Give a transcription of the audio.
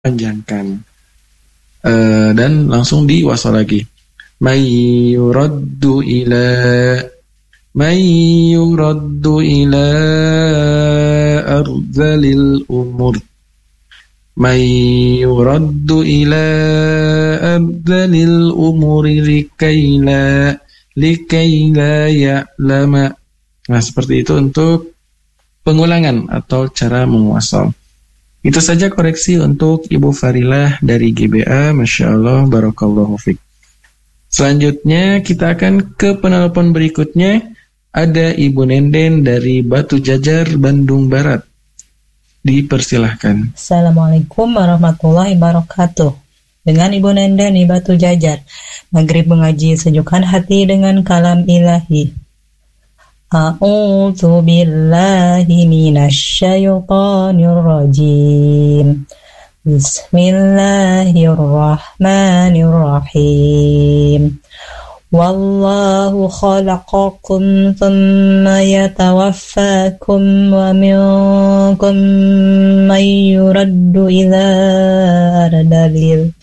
panjangkan. Dan langsung diwasal lagi. May yuraddu ila arzalil umur. May yuraddu ila arzalil umuri likaila ya'lama. Nah, seperti itu untuk pengulangan atau cara menguasal. Itu saja koreksi untuk Ibu Farilah dari GBA. Masya Allah, barakallahu fiqh. Selanjutnya kita akan ke penelpon berikutnya. Ada Ibu Nenden dari Batu Jajar, Bandung Barat. Dipersilahkan. Assalamualaikum warahmatullahi wabarakatuh. Dengan Ibu Nenden di Batu Jajar. Maghrib mengaji sejukkan hati dengan kalam ilahi. A'udzu billahi minasyaitonir rajim. Bismillahirrahmanirrahim. Wallahu khalaqakum thumma yatawaffakum wa minkum man yuraddu ila ardalil